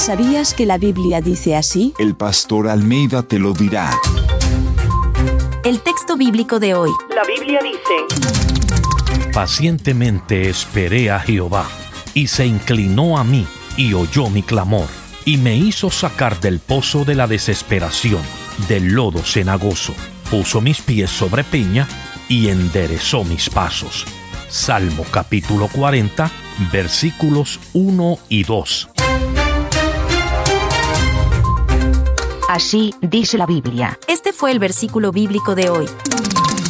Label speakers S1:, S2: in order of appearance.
S1: ¿Sabías que la Biblia dice así?
S2: El pastor Almeida te lo dirá.
S3: El texto bíblico de hoy.
S4: La Biblia dice:
S5: Pacientemente esperé a Jehová, y se inclinó a mí, y oyó mi clamor, y me hizo sacar del pozo de la desesperación, del lodo cenagoso. Puso mis pies sobre peña, y enderezó mis pasos. Salmo capítulo 40, versículos 1 y 2.
S6: Así dice la Biblia.
S3: Este fue el versículo bíblico de hoy.